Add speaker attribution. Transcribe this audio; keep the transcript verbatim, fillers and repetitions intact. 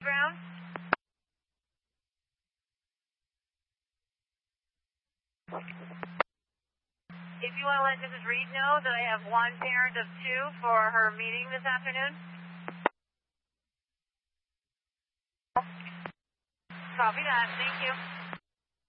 Speaker 1: ground. If you want to let Missus Reed know that I have one parent of two for her meeting this afternoon. Copy that. Thank you.